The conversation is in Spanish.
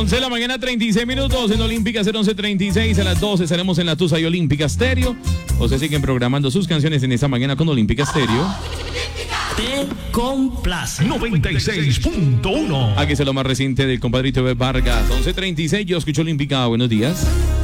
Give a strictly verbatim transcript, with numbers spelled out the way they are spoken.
once de la mañana, treinta y seis minutos en Olímpica cero once treinta y seis. A las doce estaremos en la Tusa y Olímpica Stereo. O se siguen programando sus canciones en esta mañana con Olímpica Stereo. Te complace. noventa y seis punto uno. Aquí es lo más reciente del compadrito de Vargas. once treinta y seis, yo escucho Olímpica. Buenos días.